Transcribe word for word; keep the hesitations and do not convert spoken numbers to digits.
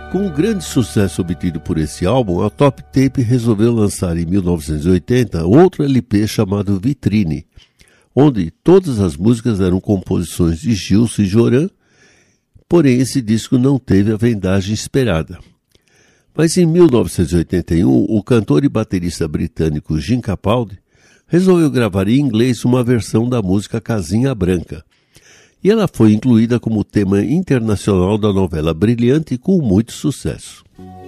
Com o grande sucesso obtido por esse álbum, a Top Tape resolveu lançar em mil novecentos e oitenta outro L P chamado Vitrine, onde todas as músicas eram composições de Gilson e Joran, porém esse disco não teve a vendagem esperada. Mas em mil novecentos e oitenta e um, o cantor e baterista britânico Jim Capaldi resolveu gravar em inglês uma versão da música Casinha Branca, e ela foi incluída como tema internacional da novela Brilhante com muito sucesso.